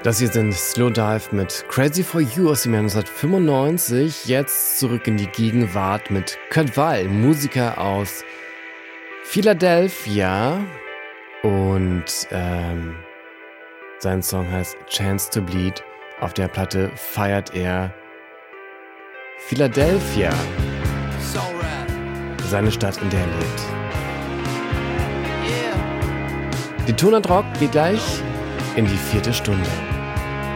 Das hier sind Slowdive mit Crazy for You aus dem Jahr 1995. Jetzt zurück in die Gegenwart mit Kurt Weill, Musiker aus Philadelphia. Und sein Song heißt Chance to Bleed. Auf der Platte feiert er Philadelphia, seine Stadt, in der er lebt. Die Tonart Rock geht gleich in die 4. Stunde.